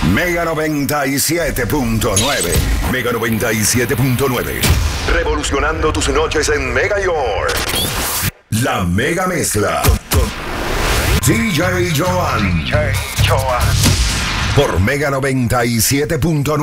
Mega 97.9. Mega 97.9. Revolucionando tus noches en Mega York. La Mega Mezcla. DJ Joan. Por Mega 97.9.